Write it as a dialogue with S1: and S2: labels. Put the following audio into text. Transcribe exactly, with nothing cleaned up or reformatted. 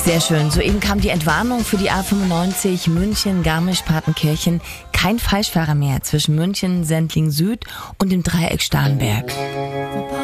S1: Sehr schön. Soeben kam die Entwarnung für die A fünfundneunzig München-Garmisch-Partenkirchen. Kein Falschfahrer mehr zwischen München, Sendling Süd und dem Dreieck Starnberg.